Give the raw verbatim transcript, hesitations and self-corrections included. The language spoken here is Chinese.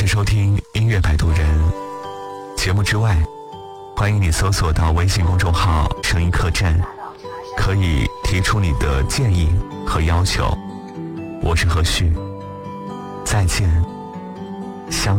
谢收听音乐摆渡人。节目之外，欢迎你搜索到微信公众号声音客栈，可以提出你的建议和要求。我是何旭，再见，相